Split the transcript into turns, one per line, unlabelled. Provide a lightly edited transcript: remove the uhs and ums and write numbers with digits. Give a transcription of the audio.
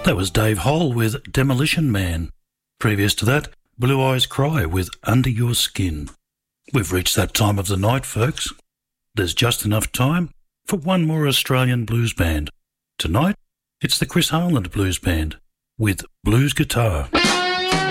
That was Dave Hole with Demolition Man. Previous to that, Blue Eyes Cry with Under Your Skin. We've reached that time of the night, folks. There's just enough time for one more Australian blues band. Tonight, it's the Chris Harland Blues Band with Blues Guitar.